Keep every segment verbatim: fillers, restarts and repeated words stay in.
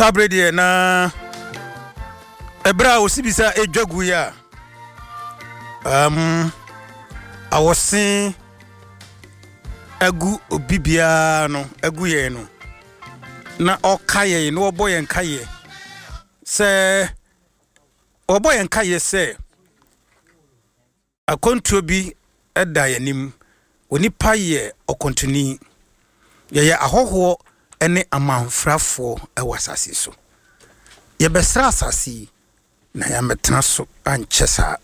sabrede na ebra osibisa edwagu ya um awosin agu obibia no agu ye no na okaye no oboye nkaye se oboye nkaye se akontuo bi eda yanim onipa ye okontuni ye ye ahoho ene amanfrafo ewasase so ye besra asase na ya metena so anchesa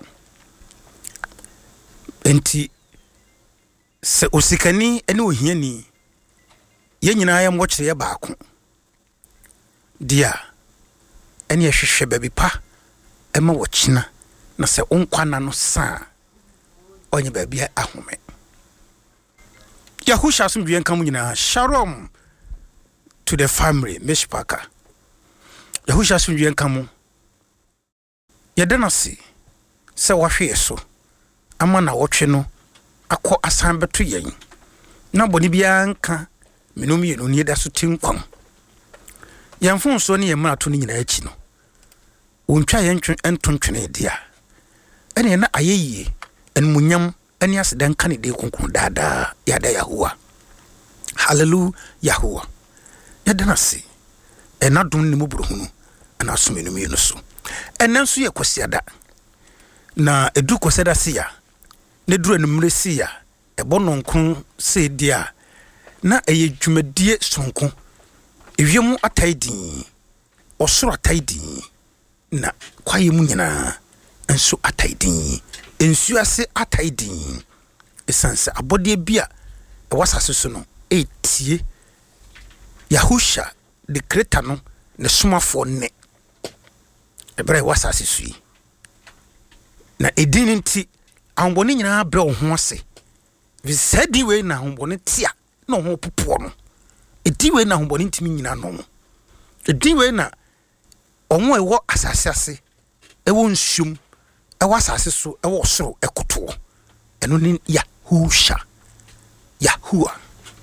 enti se osikani ene ohiani ye nyina ya mwochire ye baako dia ene ye hwehwe babi pa ema wochina na se onkwana no sa onye babi ahome Yahusha asumdwe nka mu nyina shalom to the family meshpaka Yahusha asumdwe nka mu yedenasi se wahwe so ama na wotwe no akọ asan beto yen na boni bia nka menum yenu ne da so tinkwam yemfon so ne yemra to ne nyina achi no wontwa yentwe entontwene dia ene na ayeyie enmunyam ene asdan kan de konkon dada yada Yahuwa hallelujah Yahuwa yedenasi enadum ne mubrohunu ana somenum yenu so enenso ye kwasiada na edu kwasiada sia ne duru enumre sia ebono nkon se dia na eye dwumadie sonko ewiemu ataidin osoro ataidin na kwaye mu nyina enso ataidin ensu ase ataidin esanse abode bia e wasase so no etie Yahusha de kreta no ne somafo ne ebre wasase so yi na edin nti anboni nyina bre ho ase visadi we na anboni tia na ho popo no edi we na anboni ntimi nyina no edi we na onwo ewo asase ase ewo nsum ewo asase so ewo soro ekoto eno ni Yahusha Yahuwa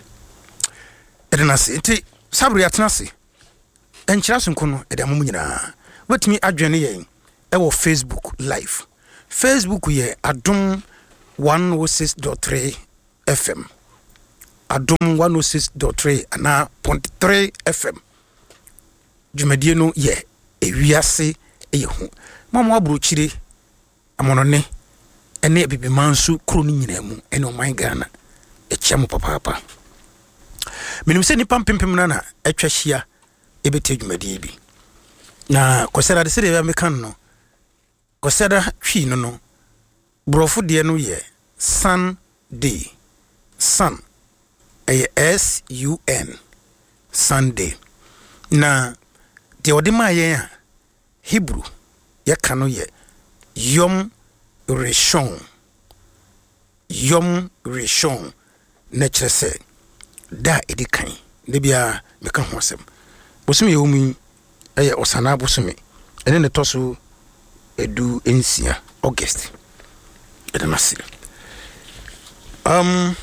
edena se nti sabri atenase enkyira so nkono edamu nyina wetimi adwene yen ewo Facebook live Facebook ye Adom one oh six point three F M Adom one oh six point three ana point three F M Dwumadie no ye ewiase eyehu mama abrochire amonone ene ebibi mansu kro ni nyina mu ene o man Ghana echiamu papa minim se nipa mpempem na na atwahia ebete dwumadie bi na kosera de se de me kan no kosera twi no no brofo de no ye Sunday sun e S U N Sunday na de odima ye a Hebrew ye kano ye Yom Rishon Yom Rishon na kyerese da edikan de bia me ka ho asem bosome ye omu eye osana bosome ene ne toso edu ensia August edenasi um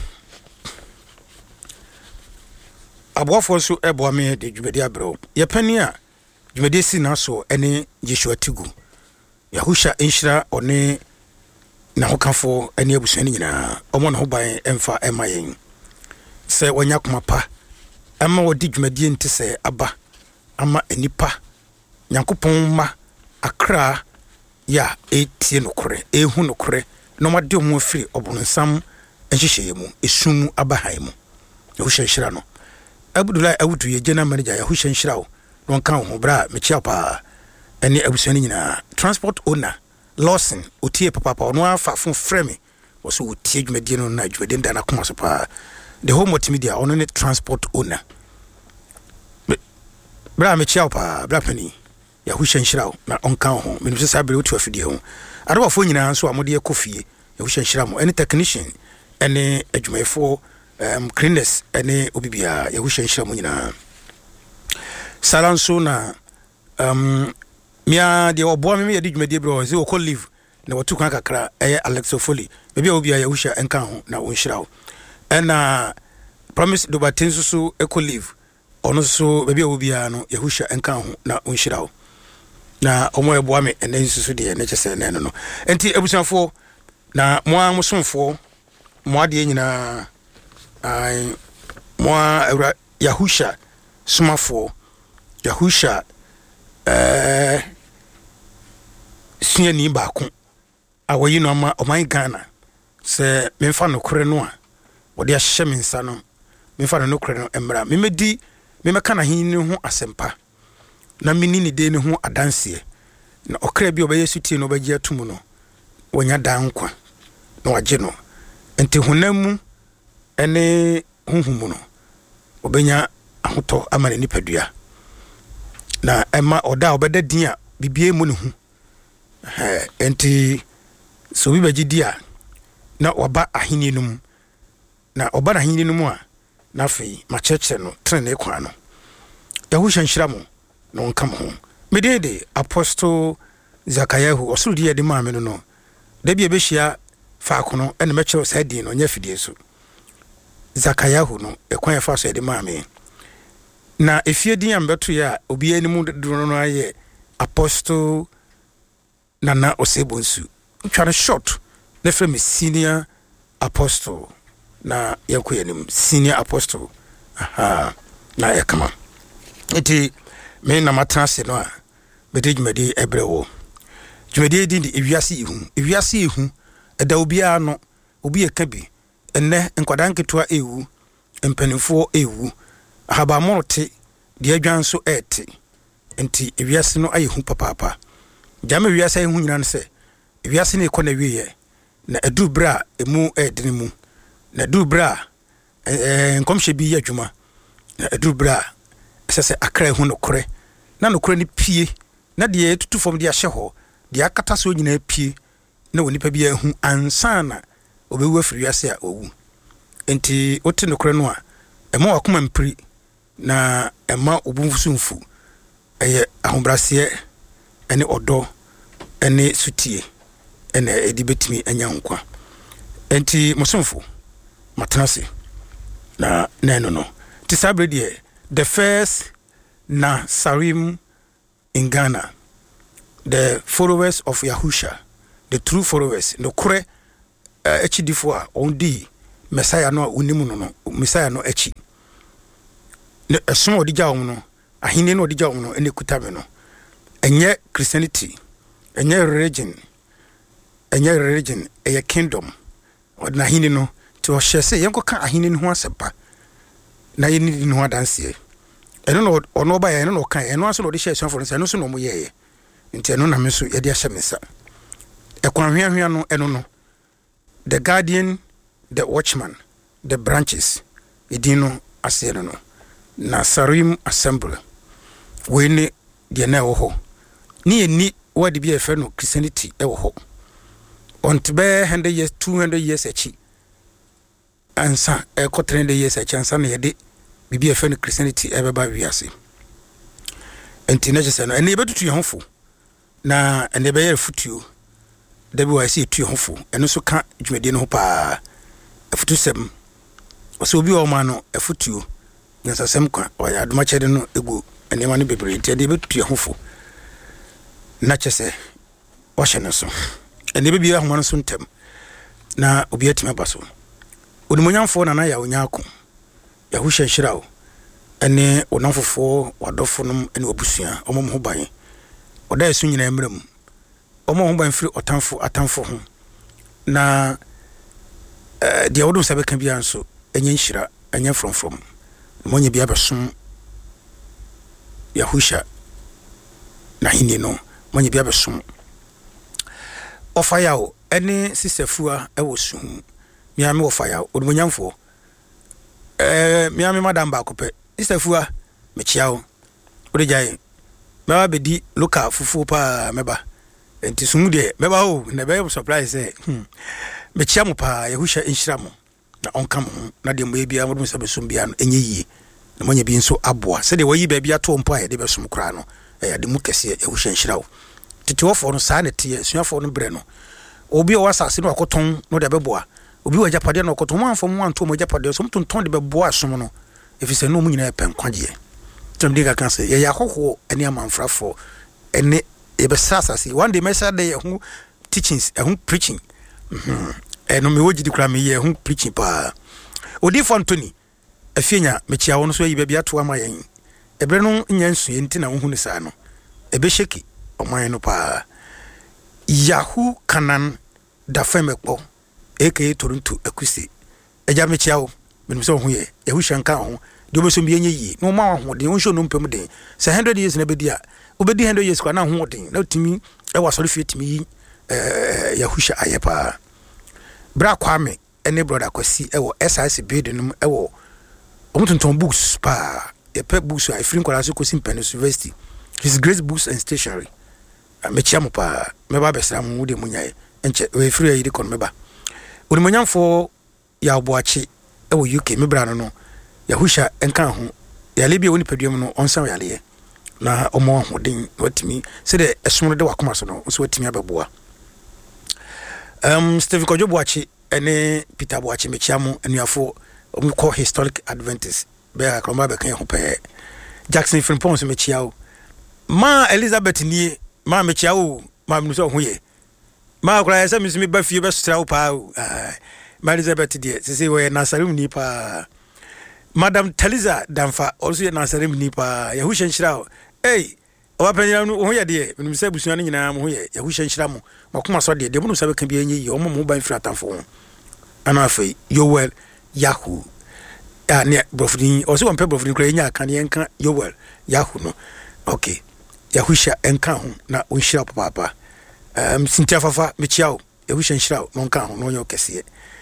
abofo so ebo me de dwumadi abro ye pani a dwumadi si na so ene Yeshua Tigu Yahusha enhira one na hokafo ene abusuani nyina omo na ho ban emfa emayen se wanya komapa ama wodi dwumadi nti se aba ama enipa Nyankopon ma akra ya etie nokore ehu nokore no made omo afiri obonsam enhyehyeye mu esum abahan mu Yahusha enhira no Abdullah awudu ye general manager Yahusha enhira wo no kan ho bra me chia pa ene abusuani nyina transport owner Lawson otie papa pa no afa fon frame wo so otie dwumadi no na dwumadi nda na koma so pa the whole multimedia ono ne transport owner bra me chia pa bra pani Yahusha enhira wo na onkan ho me no se sabre otu afidie ho adoba fo nyina so amode ekofie Yahusha enhira mo ene technician ene adwumayefo um cleaners ene obibia Yahusha enhira mo nyina salanso na um mia de obo me me de dwumadi bro ze okọ live na watu kan kakra eye Alexofoli bebi obia Yahusha enkan ho na onhira wo ena promise do batenso so eco live ono so baby obia no Yahusha enka ho na onhyira wo na omo eboa me ene nsusu de ne kyese ne no enti ebusanfo na mo amsomfo mo ade nyina ai mo Yahusha smafo Yahusha eh siani baako awoyi no ama oman Ghana se memfa no kore no a wode ahye mensa no memfa no kore no emra memedi memeka na hin ne ho asempa na mini ni de ne ho adanse na okra bi obaye sutie no bagye atum no wonya dan kwa na wagye no enti honamu ene honhum no obenya ahoto amane nipadua na ema oda obeda din a bibie mu ne hu eh enti so bi bagye dia na oba ahini num na oba na ahini num a na fei ma cheche no trene kwa no Yahusha nhyira mo no nkam ho medede apostle Zakayahu osuru de ma me no no da bi ebehia faako no ene mekyerɛ sa din no nya fidie so Zakayahu no ekwan fa so de ma me na efie din ambeto ya obi animu do no aye apostle Nana Osebonsu tware short na from senior apostle na yakoyanim senior apostle aha na yakama eti me na matrase no a bede djumadi ebrewo djumadi di ewiase ihu ewiase ihu eda obi a no obi eka bi enne nkwadan ketoa ewu empanifo ewu ahaba morte de adwanso ete enti ewiase no ayehu papapa jama wiase ayehu nyina ne se ewiase ne ekona wiye na edu bra emu edene mu na edu bra eh nkomhye bi ye adwuma na edu bra sese akra ehu no kore na no kore ni pie na de tutu fom de ahye ho de akata so nyina pie na wonipa bi ehu ansana obewu afiri wiase a owu enti ote no kore no a ema wakoma mpri na ema obunfusumfu eye ahombrase ene odo ene sutie ene edi betimi anya nkwa enti musumfu matrase na neno no ti sabre de the first na Sarim in Ghana, the followers of Yahusha, the true followers no kure echi uh, difo ondi Messiah no unimu no Messiah no echi ne esom odija wo no ahine no odija wo no ene kutame no enye Christianity enye religion enye religion eye kingdom odna ahine no to hyese yenko ka ahine no ho asepa na yeni ni ho adanse eno no ono ba eno no kan eno aso no de hyese for nse eno so no mo yeye nti eno na me so ye de ahye mesa ekwan hwehwe no eno no the guardian the watchman the branches edino asero no na Sarim assembly we ni de na wo ho ni eni wadi bi efe no Christianity e wo ho on to be one hundred years two hundred years echi ansa e ko three hundred years echi ansa na ye de bibi efe no Christianity e beba wiase enti na jese no ene e betutu yehofo na ene be ye futuo da bi wa se tu yehofo ene so ka dwumade no ho pa afutu sem so obi o ma no afutuo nsa sem kwa o ya aduma chede no egu ene ma no bebre enti de betutu yehofo na chese o hye no so ene be bi ahoma no so ntem na obi atima baso onimonyamfo na na ya onyako Yahusha nhyirawo ene onamfofo wadofo nom ene obusua omom ho ban oda esu nyina emram omom ho ban firi otamfo atamfo ho na eh dia wodo sabe kan bia nso enye nhyira enye from from monye bia besom Yahusha na hini no monye bia besom ofayawo ene sisefua ewo su miame ofayawo onimonyamfo eh miami madam ba kope isafua mechiawo ode jai meba bedi loka fufu pa meba enti sumu de meba ho na be surprise eh hmm. mechia mo pa Yahusha nhyira mo na onkam na de mo bia mo se besum bia no enye yie na monye bi nso aboa se de wayi ba bia to mpo a de besum kra no eh de mu kese Yahusha nhyira wo tete wofo no sa na tie suafo no bre no obi o wasase no akoton no de beboa obi wa japade no koto manfo mo anto mo japade so mtonton de beboa som no efise no mu nyina pen kwaje Tamdiga can say, ya ho, any amount for any ebesasa. One day, Messa day, who teachings, a who preaching. And no me would declare me, who preaching pa. Odi Fontoni, a fina, Mechia, on so you be at one my a Brenon Yansu, Intina, Hunisano, a besheki, or my no pa. Yahoo Canan da Femepo, aka Toronto, a Quisi, a Jamichao, when we saw here, a Hushan do be some ye, no more, what the ocean no permit. Say hundred years never dear. Obedi hundred years kwana holding. No to me, I was sorry fit me, uh, Yahusha Ayapa. Bra Kwame, any brother could see our S I C building, our Omuton books, pa, a pet books, I think what I could see Penn University. His great books and stationery. I met Chamupa, Meba Sam Woody Munya, and we free a con meba. Udimunyan for Yabuachi, oh, U K, Mebrano. Yahusha enkan ya lebi woni pedwam no onsan ya le na omo hodin watimi se de esono de wakoma so no so watimi abeboa um Steve Kojo Boachi ene Peter Boachi mechiamu enuafo omko historic adventist be akroma be kan ho pe Jackson Frimpong so mechiawo ma Elizabeth nie ma mechiawo ma mnu so ho ye ma akra ya se misimi ba fie be stra wo pa ma Elizabeth die se se we nasarim ni pa Madam Taliza Damfa also na Nasarim nipa Yahusha Nshirao eh owapanira no ho ye de menim se busuan nyina mo ho ye Yahusha Nshiramo makoma so de de mo no sabe kan bi enyi ye omo mo ban fira tamfo ana afei Yowel Yahoo ah ne brofdin also won pe brofdin kra nya kan ye nka Yowel Yahoo no okay Yahusha enka ho na onhira papa um Cynthia Fafa mechiao Yahusha Nshirao no nka ho no nyo kese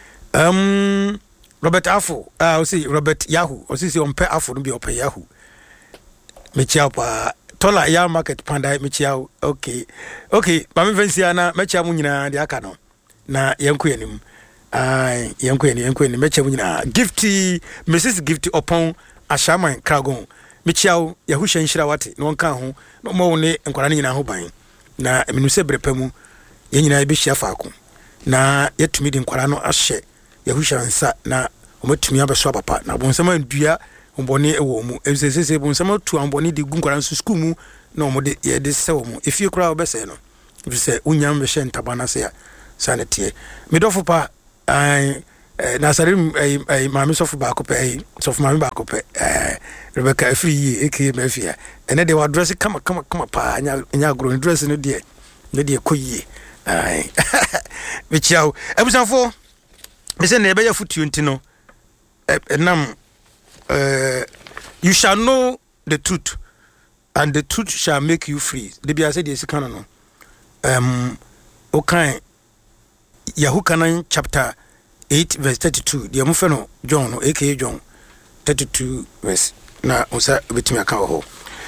um Robert Afo, ah, uh, see Robert Yahoo, or see on pe Afo no be open Yahoo. Mechiao pa tola ya market panda mechiao. Okay. Okay, ba me fancy ana mechiao mu nyina de aka no. Na yenko yanim. Ai, yenko yanim, yenko yanim mechiao mu nyina. Gifty, Missus Gifty upon Ashaman Kragon. Mechiao Yahusha Nshira wate no nka ho. No mo ne nkwara nyina ho ban. Na eminu se brepam ye nyina be hia faako. Na yetumi de nkwara no ahye Yahusha nsa na omatumi abeso papa na bonsama ndua ombone ewo mu emsesese bonsama tu ambone de gunkwara nso school mu na omode ye de sewo mu efie kura obese no bise unyam be hye ntabana se ya sanete medofo pa ai nasarim ai mami sofu ba ko pe sofu mami ba ko pe eh Rebecca afri eke mafia ene de wa dress kama kama kama pa nya nya gro dress no de ne de koyi ai bichiao ebusanfo Mese na ebe ya futu ntino enam uh you shall know the truth and the truth shall make you free. The bia say this kind no um okay Yahukanan chapter eight verse thirty-two the mo fe no John no aka John thirty-two verse na osa betimi aka ho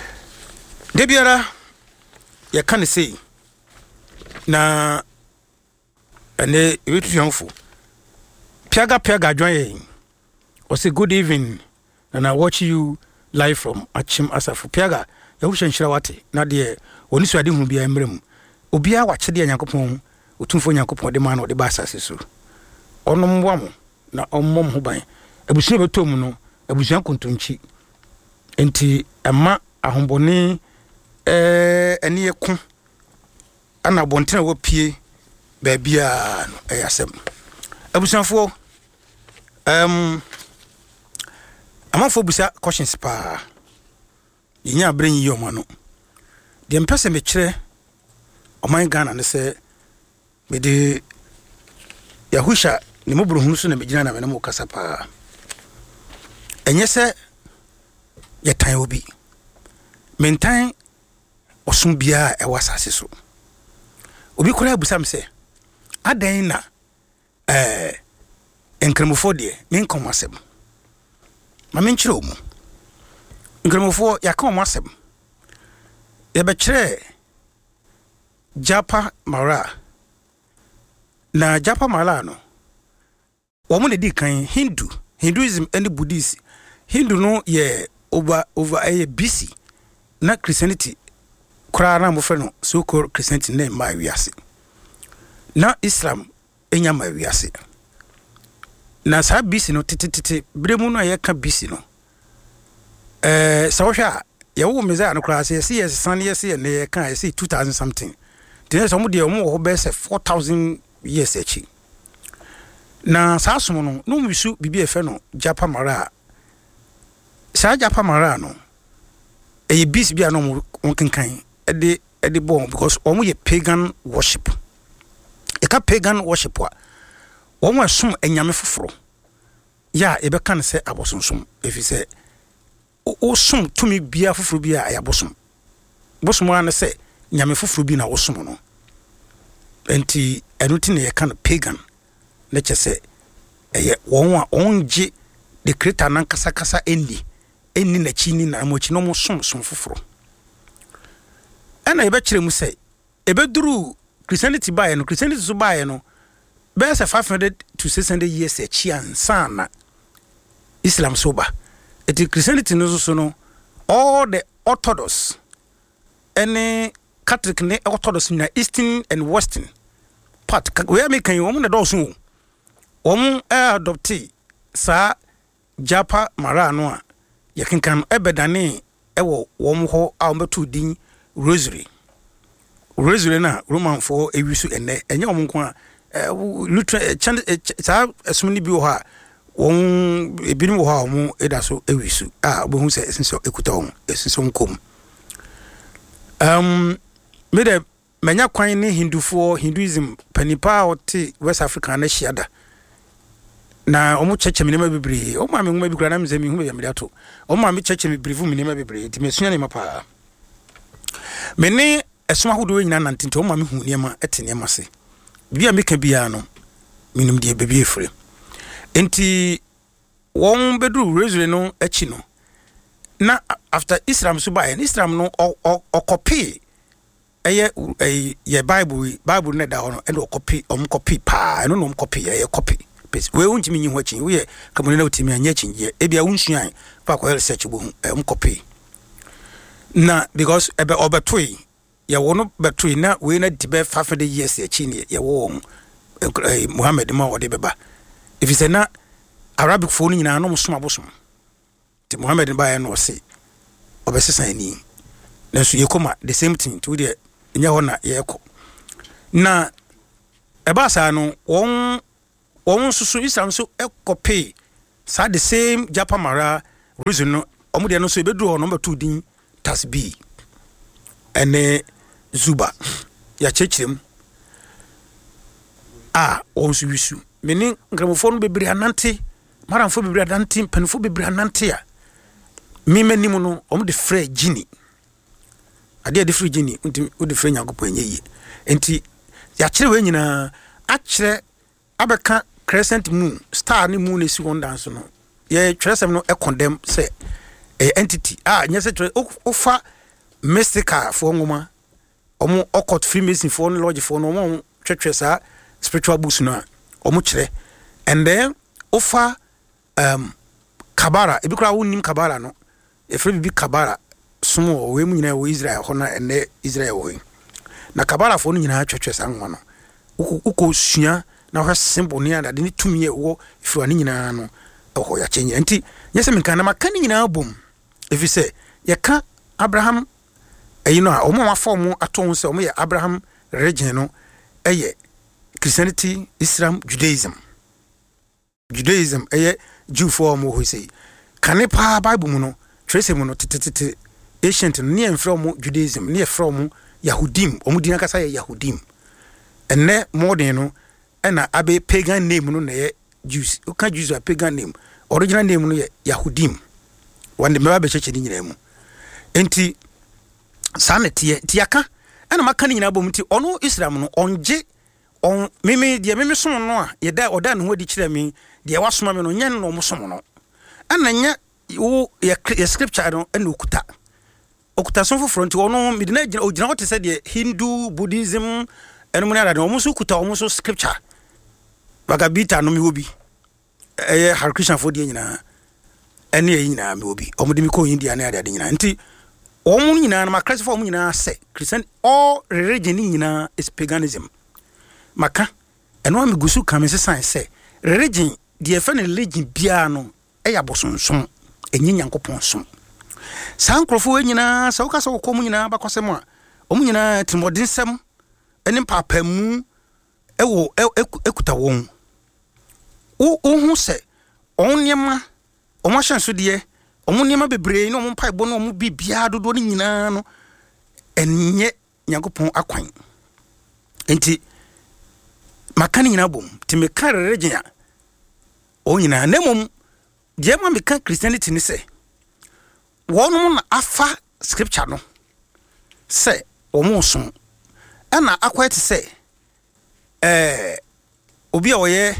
de biara ya kan say na ene wetu yanfo Piaga Piaga join or say good evening and I watch you live from Achim Asafu Piaga Yahusha Nshira na de oni so ade hu bia emrem obia wache de Yakopon otumfo Yakopon de man o de basase so ono mboa mo na ommom ho ban abusu betom no abusu kontonchi enti ama ahombone eh ene yeko ana bontena wo pie ba bia no eyasem abusanfo um amafo busa questions pa yinya bren yi omano de mpese me kire oman Ghana ne se me de Yahusha ni mobro hunu so na me gina na me na mo kasa pa enye se yetan obi mentan osum bia e wasase so obi kora busa me se adan na eh enkremofo de men komasem ma men kire omu enkremofo yaka omasem ye be kire Japa Mara na Japa Mara no wo mo ne di kan Hindu Hinduism and Buddhism Hindu no ye over over a B C na Christianity kura na mo fe no so called Christianity na ma wiase na Islam enya ma wiase na sa B C no titititi bremu no ye ka B C no eh sa wo hwa ye wo meza no kra se ye san ye se ne kan ye se two thousand something then some de omo ho be se four thousand years echi na sa som no no misu bibi efe no japa mara sa japa mara no e bis bia no wonkenkan e de e de bon because omo ye pagan worship e ka pagan worship wa omo asum enyame foforo ya e be kan se abosonsom efi se o sum tumi bia foforo bia ya bosom bosom an se nyame foforo bi na wo som no enti enuti ne ye kan pagan na chese eye won a onje de creator nan kasa kasa enni enni na chini na mo chi no mo som som foforo ana e be kire mu se e be duru Christianity bae no Christianity so bae no be se five hundred to six hundred years e chi ansa na Islam so ba eti Christianity no so no all the Orthodox any Catholic ne Orthodox na Eastern and Western part we make kan wo na do so wo adopte sa japa mara no a ye kenkan ebedane e wo wo ho a wo betu din rosary rosary na Roman for ewisu ene enye wo nko a lutra sa esumni bi wo ha won ebinu wo ha wo eda so ewisu a bo hu se senso ekuta wo senso nkom um me de manya kwan ne hindufo hinduism panipa oti West Africa na shiada na omu cheche minema bebre o ma me nguma bi kura na mze mi hu be yamde ato o ma me cheche mi brivu minema bebre ti mesunya ne mapa me ne esoma hodo nyina nantinte o ma me hu niema ete niema se bia me ka bia no minum de bebi efre enti won bedru rosary no echi no na after Islam so by Islam no o copy eye ye Bible Bible na da hono and o copy o copy pa no no copy ye copy we won't mean you watching we come na utimi anya chinje e bia wonsuan pa ko research bo hu e copy na because ebe obetoi ye wono betoi na we na dibe five hundred years e chi ne ye wo Muhammad ma wode beba if you say na Arabic phone nyina no musoma bosom ti Muhammad ba ya no se obesesan ni na so ye koma the same thing to the nya hona ye ko na eba sa no won won susu Islam so e copy sa the same japa mara reason no omo de no so e bedu ho number two din tasbih ene zuba ya chechirem a won su wisu meni gramofon bebri anante maramfo bebri anante panfo bebri anante a mi manimu no omo de frɛ gini ade de frɛ gini unti o de frɛ nyagopo enye enti ya kire we nyina a kire abeka crescent moon star ni moon esi won dance no ye tresem no e condemn say a entity ah nyese tre ofa mystical fo ngoma omo occult freemason fo no lodge fo no omo twetwe sa spiritual books no omo kire and then ofa um kabara ebi kura wonim kabara no e frɛ bibi kabara sumo we mu nyina wo Israel hona ene Israel wo na kabara fo no nyina twetwe sa ngoma no uko sua na ho symbol ni ada ni tumi e wo ifura ni nyina no ho ya chenye enti nyese menka na maka ni nyina bom efi se ye ka Abraham eyi no a omo wa form aton se omo ye Abraham religion no eye Christianity, Islam, Judaism Judaism eye Jew form ho sei kane pa Bible mu no trace mu no tete ancient no ne from Judaism ne from Yahudim omo di nakasa ye Yahudim enne modern no ena abe pagan name no na ye Jews o ka Jews a pagan name original name no ye Yahudim wande me ba be cheche ni nyina mu enti sanete tiaka ena maka ni nyina bom ti ono Islam no onje on mimi de mimi som no a ye da oda no hodi kire mi de wasoma me no nyen no mo som no ena nya wo ye scripture no ena okuta okuta so foforo nti ono mi de na gina ogina wote se de Hindu Buddhism enu mu na da omo so kuta omo so scripture bagabita no mi obi eh har Christian for de nyina ene ye nyina mi obi omo de mi ko India na da de nyina nti omo nyina na ma Christ for omo nyina se Christian all religion nyina is paganism maka eno am gusu kan se san se religion de e fa na religion bia no e ya bosonson enye nyankopon som san krofo nyina sa woka sa wokom nyina bakosem a omu nyina timodensem ene papamu ewo ekuta won wo hu se onyema omo hyanso de omo nyema bebre no omo paibo no omo bibia dodo ni nyina no enye Nyankopon akwan enti makani nyina bom ti me karere gya o nyina nemom die ma me kan Christianity ni se wonum na afa scripture no se omo so ana akwete se eh obi a oye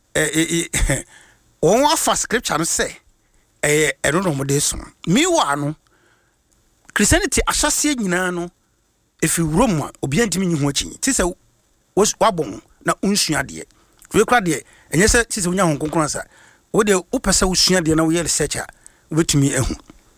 eh won afa scripture no se eh eno no mo de so mi wa no Christianity ahyase nyina no efi Rome obi antimi nyi ho achi ti se wabon na unsua de we kra de enye se ti se unya ho konkron sa wo de wo pese usua de na wo ye research a wetumi ehu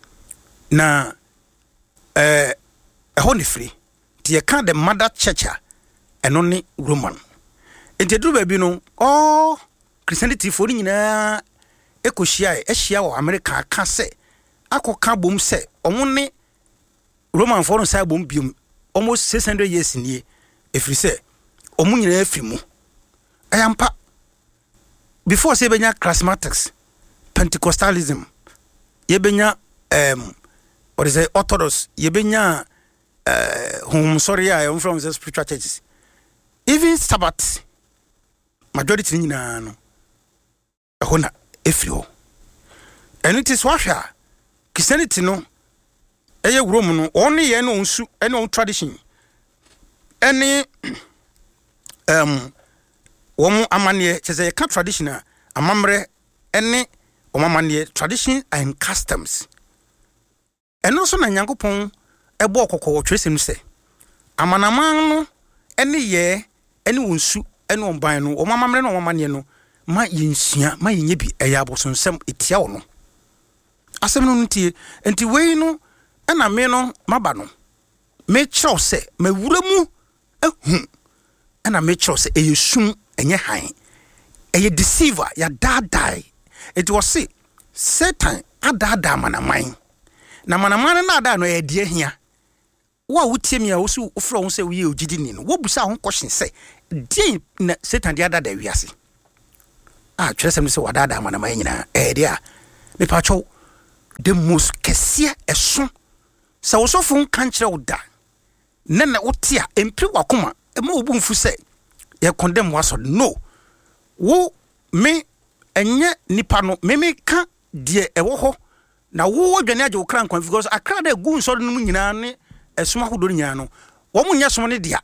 na eh eho ne free ti ye kan the mother church a eno ne Roman entedru ba bi no oh Christianity for nyina ekohia e ehia wo America ka se akoka bom se omo ne Roman for no sa bom biom almost six hundred years in ye if you say omo nyina afimu ayampa before say benya charismatics Pentecostalism ye benya um what is it Orthodox ye benya uh home sorry I am from the spiritual churches even Sabbath majority nyina no ehona efrio and it is washa Christianity no eye Rome no only ye no nsu ene tradition ene um wom amane cheze ka traditional amamre ene omamane tradition and customs eno so na Nyankopon ebo okokko twesem se amanaman no ene ye ene wonsu ene omban no omamamre no omamane no ma yinsua ma yenye bi eya abosonsem etia wo no asem no ntie enti wei no ena me no maba no me kyerɛw sɛ mawura mu ehu ena me kyerɛw sɛ eyesum enye han eye deceiver ya dadai it was say Satan adada manaman na manaman na ada no ye de ahia wo wutie mi a wo su ofro wo sɛ wo ye ogidi ni no wo busa ho question sɛ die na Satan de adada wiase ah kyerɛ sɛ me sɛ wadada manaman nyina eh de a me pacho the most kesia eso sa wo so fun kan kyerɛ wo da na na wo tia empri wakoma e ma obu mfu sɛ ye condemn waso no wo me enye nipa no me me ka de ewo ho na wo odwane age wo kran kwan because akra da gu nso no nyina ne esoma hodo nyina no wo mu nya som ne dia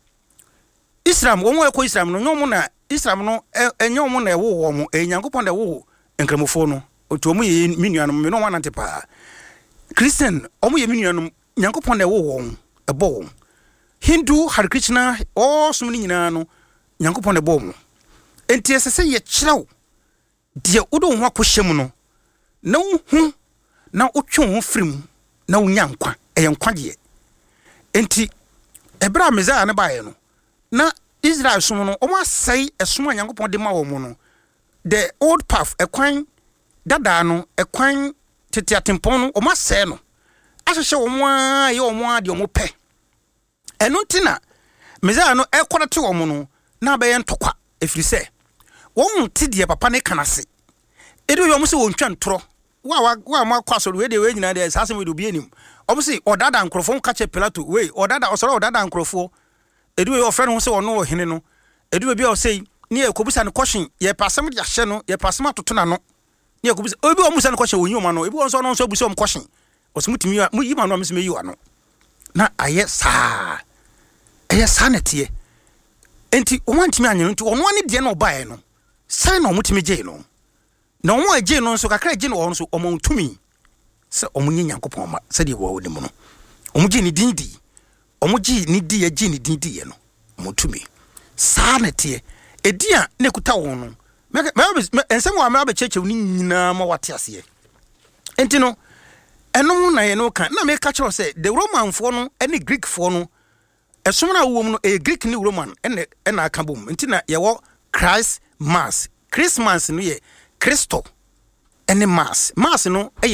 Islam wo mu ekọ Islam no nyom na Islam no enye wo mu na ewo wo mu enyankopon da wo enkramofo no otu omu ye minuanom me no wanante pa Christian omu ye minuanom nyankopon da wo wo ebo wo Hindu Hare Krishna o som ni nyina no nyankopon da bo mu enti esese ye kyerɛw de udo ho akohyem no na hu na otwe ho frim na unya nkwa eye nkwaje enti ebra mezaya ne bae no na Israel som no o ma sai esom nyankopon de ma wo mu no the old path ekwan dada no ekwan tetiatempon no o ma sai no ahwehwe wo mo a ye wo mo a de o mo pɛ eno ntina mezaya no ekorete wo mo no na ba ye ntokwa efiri sɛ won tidie papa ne kanase edu yo mo se won twa ntoro wa wa wa ma kwaso we de we nyina de sase we do bi enim omo se odada nkrofo ka che Pilato we odada osoro odada nkrofo edu we ofre no se wono wo hene no edu bi o sei ne ekobusa ne question ye pasem de ahye no ye pasem atoto na no ne ekobusa obi o musa ne question wonyi o ma no ebi won so no so busa o question o se mutimi mu yi ma no amse meyi wa no na aye saa aye saa na tie enti o wantimi anyen nti ono ane de na obae no sai na omutimi gye no na omo agye no nso kakra gye no ono so omo ntumi se omo nyi Nyankopon ma se de wo wo de mu no omo gye ni dindi omo gye ni di ya gye ni dindi ye no omo ntumi saa na tie edia na kuta wo no me ensem wa me abecheche ni nyina ma wate ase enti no eno na ye no kan na me ka kyerɛ se the Roman fo no ene Greek fo no esom na wo mu no e Greek ni Roman ene ena aka bom enti na ye wo Christ Mass Christmas no ye Christo ene Mass Mass no eye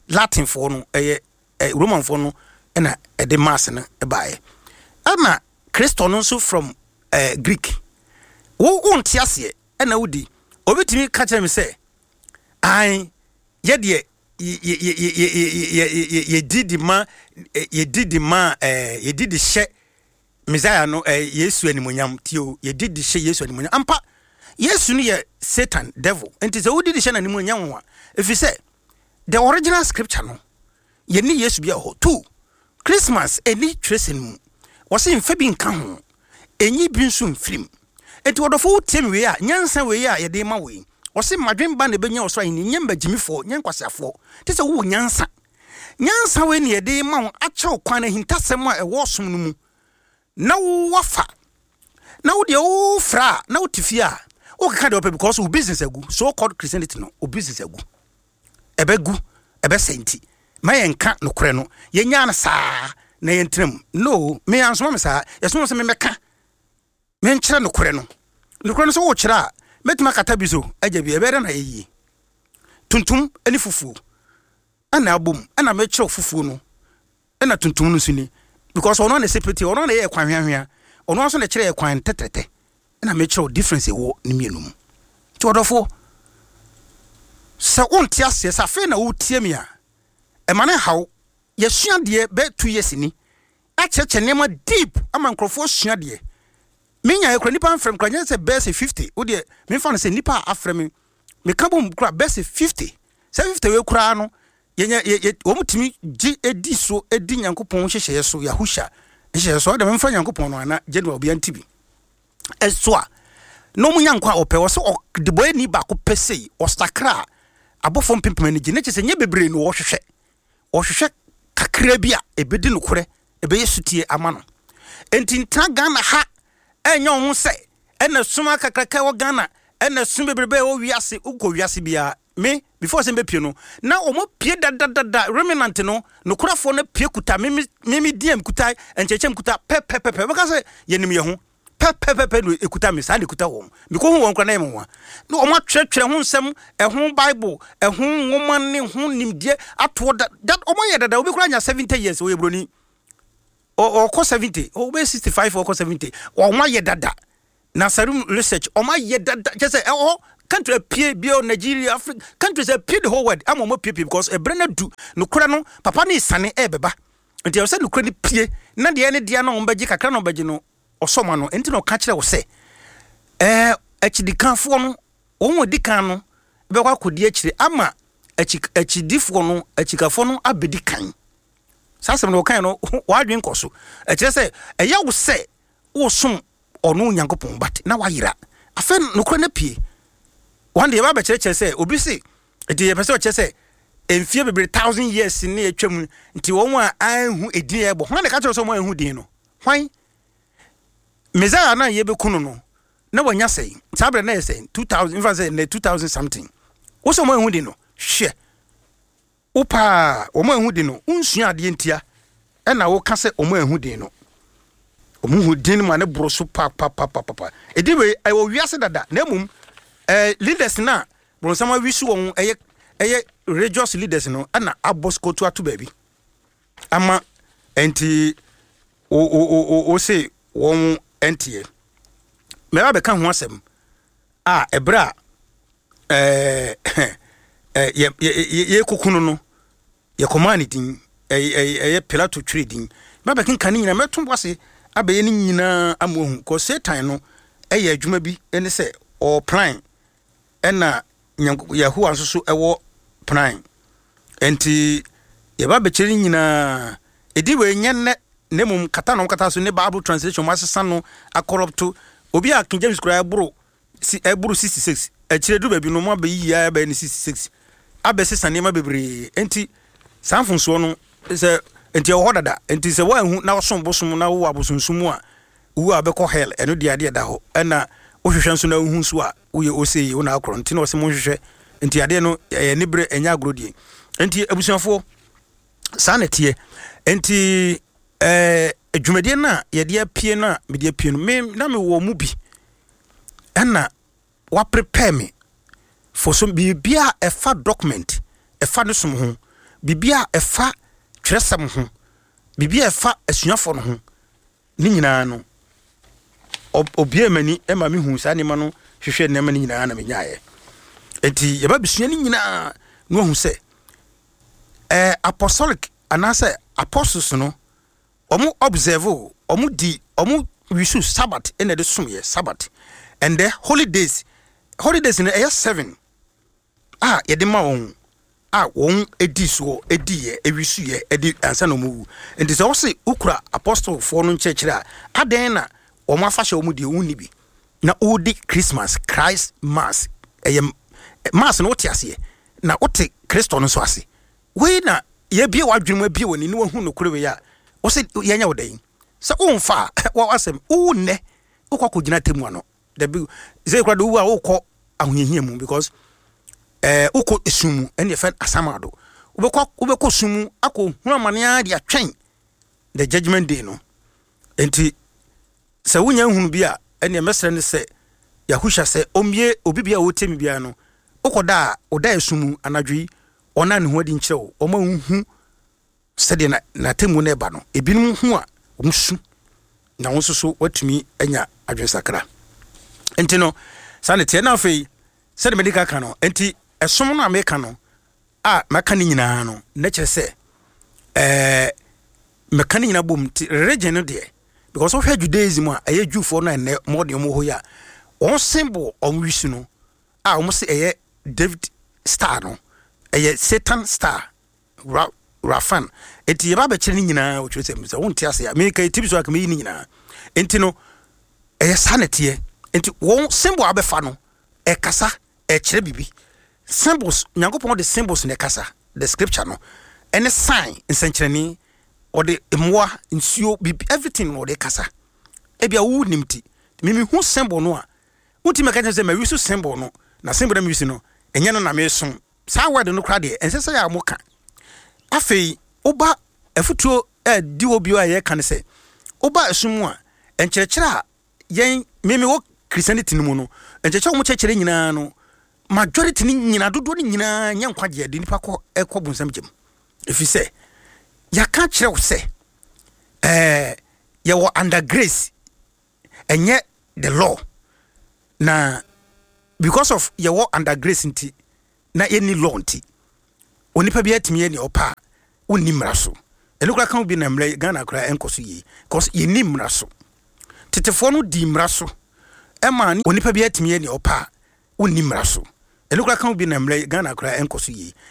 Latin for no eh Roman for no na e de mass no e bae ama Christo no so from uh, Greek wo wonte ase e na wodi obetimi ka kire me say ai ye de ye ye ye didi ma ye didi ma eh ye didi hye Messiah no eh Yesu animonyam tio ye didi hye Yesu animonyam ampa Yesu no ye Satan devil enti se wodi di hye na animonyam wa efi say the original scripture no ye ni Yesu bia ho two Christmas eni tracing mu wose mfa bi nka ho enyi bi nso mfrim enti wodofo tem we a nyansa we a ye de ma we wose madwen ba na benya oso ayi nyem bagimifo nyen kwasiafo te se wo nyansa nyansa we ne ye de ma ache okwan na hintasem a ewo som no mu na wo wafa na wo de wo fra na wo tifi a wo kaka de because wo business agu so called Christianity no wo business agu ebegu ebe senti ma yenka no kore no yenya na saa na yentram no me ansoma me saa yeso se me meka me nkyere no kore no no kore no so wo kyere a metima kata bi so agya bi ebe na yeyi tuntum ani fufu ana abom ana me kyere fufu no ana tuntum no suni because ono na separate ono na ye kwan hwanhwa ono so na kyere ye kwan tetete ana me kyere difference e wo ni mienum ti odofo sa onti ase sa fe na wo tie me a e mane haw ye sua de be two years ni a cheche nema deep ama nkrofo sua de menya e kra nipa amfrem kra nya se best fifty wo de me fa no se nipa afrem me ka bom kra best fifty fifty we kra no ye ye wo mutimi gi edi so edi nyankopon hyehye so yahusha hyehye so de me fa nyankopon no ana general obi antibi eso a no mu nyankwa opɛ wo se de boy ni ba ko pɛsei o stakra abofo mpempem ni gi ne kyese nye bebre no wo hwehwɛ wo hwehwɛ kakra bia ebedi no kore ebe yesutie amano enti ntra Ghana ha enyo ho se ena suma kakraka wo Ghana ena sum bebrebe wo wiase uko wiase bia me before se mbepie no na omo pie dadadada remnant no no kurafo na pie kuta me me diem kuta enchechem kuta pepe pepe baka se yenim ye ho pepe pepe no ekuta me sa de kuta wo me ko hu won kra na em ho no omo twetwere ho nsem e ho bible e ho nwoma ne ho nimdie ato that omo ye dada obi kra nya seventy years wo ye broni o ko seventy o be sixty-five o ko seventy o ma ye dada na sarum research o ma ye dada just say oh country pie bio Nigeria Africa countries pie the whole world am mo pie because e brena du no kura no papa ne sane e beba nti o se no kura ni pie na de ne dia no mbaji kakra no mbaji no osoma no enti no ka kire wo se eh achidikanfo no won dikan no be kwa kodi akire ama achidifo no achikafo no abedi kan sasem no kan no wadwen koso e kire se e ya wo se wo som ono nyankopon bat na wayira afen no kura na pie one day ba kire kire se obi se edi ye pese o kire se enfie bebre thousand years ni atwam nti won a anhu edin e bo hwan de ka kire so mo anhu din no hwan Messiah na ye be kunu no na wanya sei sabre na sei two thousand in fact say two thousand something wo so mo anhu din no hwe opa o mo anhu din no unsua ade ntia e na wo ka se o mo anhu din no o mo hu din ma ne broso pa pa pa pa pa edi we I wo wiase dada na mum eh leaders na bronsama wisu won eye eye religious leaders no ana abos ko to atu baby ama enti o o o o say won entie me ba be kan ho asem a ebra eh eh ye ye kokunu no ye command din eh eh Pilato trading ba be kan kan nyina meto wase abaye ni nyina amohu ko Satan no eh adwuma bi ene se o plan ena Yahuwa nso so ewo plan enti ye ba be kyeri nyina edi we nyenne nemum kata no kata so ne Bible translation masesa no akorrupto obi a King James kura eburu si eburu sixty-six e kire du baby no mo ba yi ya ba ni sixty-six abesesa ne ma bebre enti sanfonso no se enti o hodada enti se wa hu na osom bosom na wo abosonsumu a wu abekọ hell eno dia dia da ho ena ohwehwe nso na hu so a wo ye osei wo na akoro enti no se mo hwehwe enti ade no e nibre enya agrodie enti abusuafo sanetie enti eh adwumadie na ye de apie na me de apie no me na me wo mu bi ena wa prepare me for some bibia e fa document e fa no som ho bibia efa tresem ho bibia efa asuafo no ho ni nyina no obie mani e ma me hu sa ne ma no hwehwe ne ma ni nyina na me nyaaye enti ye ba bisua ni nyina no hu se eh apostolic anase apostles no omu observe omu di omu wisu Sabbath in the sumye Sabbath and the holidays holidays in the seven ah yedema won ah won edi so edi ye ewisu ye edi ansa no mu and this also ukura apostle for no church a aden na omu afahye omu de woni bi na odi Christmas Christ mass eh mass no tiase na ote Kristo no so ase we na ye bia wadwemu bia woni ni wahu no kure we ya wo se yenya wodan se unfa wa wasem unne ukọ gina temu ano the big ze kwa do wa ukọ ahunhia mu because eh ukọ esumu ene fe asamado ubekọ ubekọ sumu akọ hunu amane a dia twen the judgment day no enti se wunya hunu bia ene mesre ne se yahusha se omie obibia wotemi bia no ukọ da oda esumu anadwi ona ne ho adi nkyerɛ o ma hu sɛde na na temu ne ba no ebinum hu a omsu na won soso watumi anya adwensakra enti no sanete na afei sɛde medical ka no enti ɛsom no ameka no a maka ni nyina no na kyerɛ sɛ eh meka ni nyina bom ti region no de because of Judaism a ɛyɛ Jewfo no na modern mo ho ya on symbol on wisu no a wɔn se ɛyɛ David star no ɛyɛ Satan star ra rafan enti yeba be kyerɛ ni nyina wo kyerɛ sɛ wonte ase a me kai tibi so aka me ni nyina enti no ɛyɛ sanete enti wɔn symbol abefa no ɛkasa ɛkyerɛ bibi symbols nyankopɔn de symbols ne kasa the scripture no ɛne sign nsenkyerɛni ɔde mmoa nsuo bibi everything no de kasa ebia wo nimti mimi hu symbol no a wonti meka kyerɛ sɛ ma wisu symbol no na symbol na mi wisu no ɛnyɛ no na me so saa word no kra de ɛnsɛ sɛ ya moka afei oba afutuo eh di obio a ye kan se oba asumu a enkyerɛkyerɛ a yen meme wo Christianity no mu no enkyerɛkyerɛ wo kyerɛkyerɛ nyina no majority ni nyina dodo ni nyina nya nkwagye de nipa kɔ ekɔ bonsam gyem efi se ya ka kyerɛ wo se eh ye wo under grace enye the law na because of ye wo under grace nti na any law nti onipa bi atimi ye ne opa wonni mraso enukra kan bi na mra Ghana kra enkoso yi cause ye ni mraso tetefo no di mraso ema onipa bi atimi ye ne opa wonni mraso enukra kan bi na mra Ghana kra enkoso yi